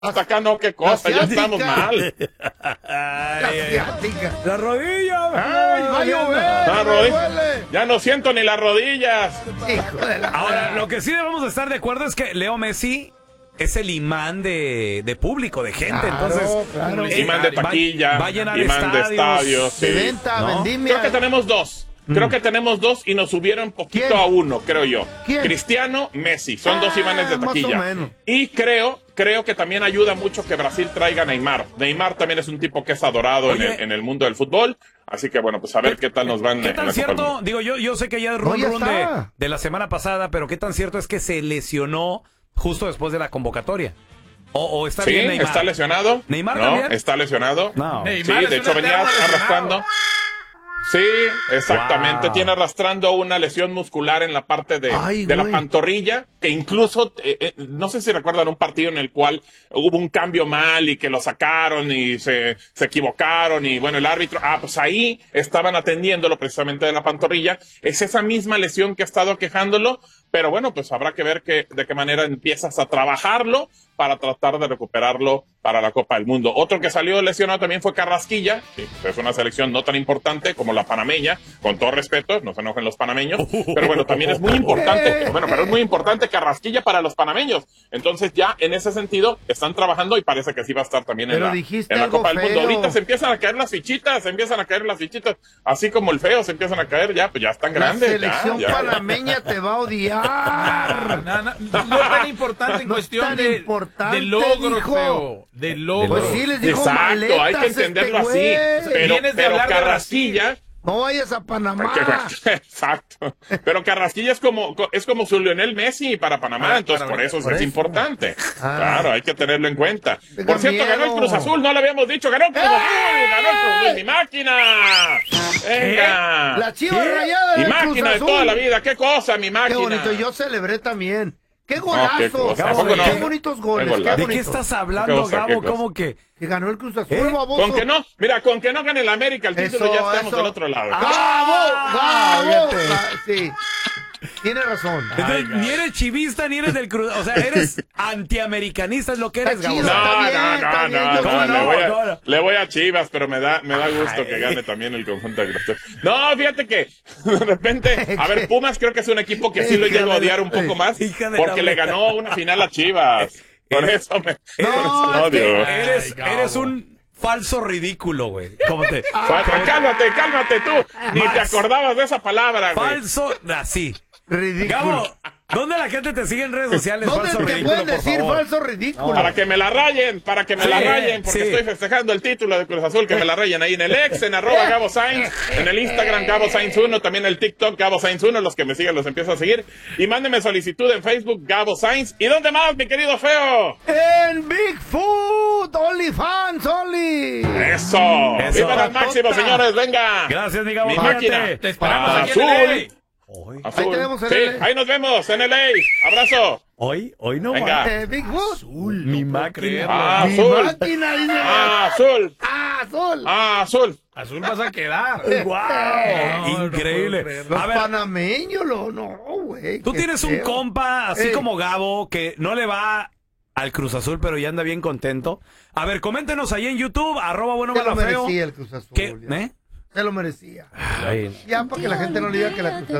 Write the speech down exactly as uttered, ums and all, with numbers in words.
Hasta acá no, qué cosa, ya estamos mal. Ay, La rodilla. Ay, va a llover, La me rodilla. duele. Ya no siento ni las rodillas. Hijo de la... Ahora, lo que sí debemos de estar de acuerdo es que Leo Messi es el imán de, de público, de gente. Claro, Entonces, claro. eh, Imán de va- taquilla, va a llenar imán de estadios. estadios. De sí. venta, ¿No? vendimia. Creo que tenemos dos. Creo que tenemos dos y nos subieron poquito ¿Quién? a uno, creo yo. ¿Quién? Cristiano, Messi. Son dos Ah, imanes de más o taquilla. menos. Y creo, creo que también ayuda mucho que Brasil traiga a Neymar. Neymar también es un tipo que es adorado en Oye. el, en el mundo del fútbol. Así que bueno, pues a ver qué, tal nos van ¿Qué en tan la Copa del cierto? Mundo. Digo, yo, yo sé que ya es No, run ya run de, está. de la semana pasada, pero ¿qué tan cierto es que se lesionó justo después de la convocatoria? ¿O, o está Sí, bien Neymar? está lesionado. ¿Neymar no, también? está lesionado. No. Sí, Neymar es de un hecho venía eterno lesionado. arrastrando. Sí, exactamente. Wow. Tiene arrastrando una lesión muscular en la parte de, Ay, de la güey. pantorrilla, que incluso, eh, eh, no sé si recuerdan un partido en el cual hubo un cambio mal y que lo sacaron y se, se equivocaron y bueno, el árbitro, ah, pues ahí estaban atendiéndolo precisamente de la pantorrilla. Es esa misma lesión que ha estado quejándolo, pero bueno, pues habrá que ver que, de qué manera empiezas a trabajarlo para tratar de recuperarlo para la Copa del Mundo. Otro que salió lesionado también fue Carrasquilla, que es una selección no tan importante como la panameña, con todo respeto, no se enojen los panameños, pero bueno, también es muy importante, bueno, pero es muy importante Carrasquilla para los panameños. Entonces ya en ese sentido están trabajando y parece que sí va a estar también en Pero la, dijiste en la algo Copa del Mundo. feo. Ahorita se empiezan a caer las fichitas, se empiezan a caer las fichitas, así como el feo se empiezan a caer, ya, pues ya están La grandes. selección ya, ya. panameña te va a odiar. No, no, no es tan importante en No es cuestión tan de, importante, de logros, dijo. feo. De logros. Pues sí, les dijo Exacto, maletas hay que entenderlo este así. güey. Pero, Vienes de pero hablar de Carrasquilla, No vayas a Panamá. porque- exacto. Pero Carrasquilla es como, es como su Lionel Messi para Panamá, Para- entonces para- por eso por es eso. importante. Ah. Claro, hay que tenerlo en cuenta. Tenga Por cierto, ganó el miedo. Cruz Azul, no lo habíamos dicho, ganó el Cruz ¡Eh! Azul, ganó el Cruz Azul, mi máquina. Venga. La chiva rayada Mi del Cruz máquina de Azul. toda la vida, qué cosa, mi Qué máquina. bonito, yo celebré también. ¡Qué qué golazos! cosa, ¿a poco no? ¡Qué bonitos goles! Qué ¡Qué golazo. ¿De bonito! qué estás hablando, Qué cosa, qué Gabo? cosa. ¿Cómo que? Que ganó el Cruz Azul, ¿Eh? baboso. Con que no, mira, con que no gane el América el título, Eso, ya estamos eso. del otro lado. ¡Bravo! ¡Bravo! fíjate. Ah, sí. Tienes razón. Entonces, ni eres chivista ni eres del Cruz. O sea, eres antiamericanista, es lo que eres, Está Gabo. chido. No, Está bien, no, está no, bien, no, yo no, cómo le no, voy a, no, no. le voy a Chivas, pero me da, me da gusto que gane también el conjunto de Cruz Azul. No, fíjate que de repente, a ver, Pumas creo que es un equipo que sí lo Hija llego a de odiar la- un poco más, hija de porque la le neta. ganó una final a Chivas. Por eso me, por eso No, lo es que- odio. Eres, Ay, Gabo. eres un falso ridículo, güey. ¿Cómo te? Fa- Cálmate, cálmate tú. Ni te acordabas de esa palabra, güey. Falso, así. Ridículo. Gabo, ¿dónde la gente te sigue en redes sociales? ¿Dónde Falso te ridículo, pueden por decir favor. falso ridículo? Para que me la rayen, para que me Sí, la rayen, porque sí. estoy festejando el título de Cruz Azul, que me la rayen ahí en el ex, en arroba Gabo Sainz, en el Instagram Gabo Sainz uno, también el TikTok Gabo Sainz uno, los que me siguen los empiezo a seguir, y mándenme solicitud en Facebook Gabo Sainz. ¿Y dónde más, mi querido feo? En Bigfoot, OnlyFans, Only. Eso, Eso. vivan al máximo, señores, venga. Gracias, mi Gabo. Mi Cuídate. máquina. Te esperamos Ah, aquí en el azul. A. Azul. Ahí te vemos en Sí, L A. ahí nos vemos en L A. Abrazo. Hoy, hoy no Venga. va. Eh, Bigfoot. Mi máquina. Ah, Mi azul. máquina, dice. Ah, azul. Ah, azul. Ah, azul. Azul vas a quedar. ¡Wow! no Increíble. puedo creerlo. Los A ver, panameños, lo, no, güey. tú qué tienes un feo. compa así Ey. como Gabo que no le va al Cruz Azul, pero ya anda bien contento. A ver, coméntenos ahí en YouTube, arroba bueno Se lo malo feo. merecía el Cruz Azul. ¿Qué? ya. ¿Eh? Se lo merecía. Ay, Ya, para que la gente no le diga que la Cruz